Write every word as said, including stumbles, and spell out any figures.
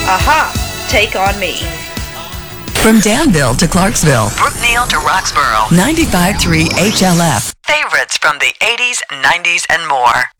Aha! Take on me. From Danville to Clarksville, Brookneal to Roxborough, ninety-five point three H L F. favorites from the eighties, nineties, and more.